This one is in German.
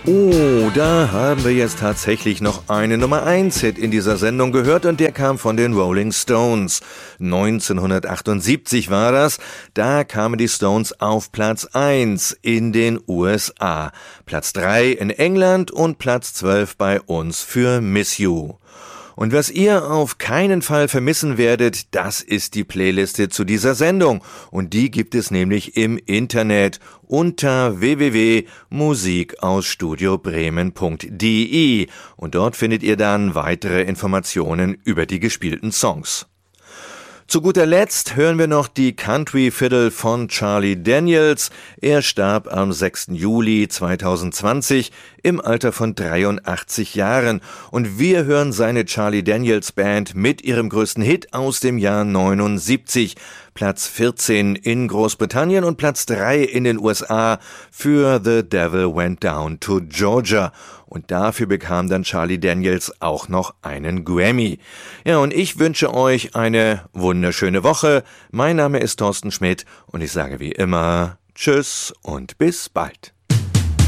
Oh, da haben wir jetzt tatsächlich noch einen Nummer-1-Hit in dieser Sendung gehört und der kam von den Rolling Stones. 1978 war das, da kamen die Stones auf Platz 1 in den USA, Platz 3 in England und Platz 12 bei uns für Miss You. Und was ihr auf keinen Fall vermissen werdet, das ist die Playliste zu dieser Sendung. Und die gibt es nämlich im Internet unter www.musikausstudiobremen.de. Und dort findet ihr dann weitere Informationen über die gespielten Songs. Zu guter Letzt hören wir noch die Country Fiddle von Charlie Daniels. Er starb am 6. Juli 2020 im Alter von 83 Jahren. Und wir hören seine Charlie Daniels Band mit ihrem größten Hit aus dem Jahr 79. Platz 14 in Großbritannien und Platz 3 in den USA für The Devil Went Down to Georgia. Und dafür bekam dann Charlie Daniels auch noch einen Grammy. Ja, und ich wünsche euch eine wunderschöne Woche. Mein Name ist Thorsten Schmidt und ich sage wie immer Tschüss und bis bald.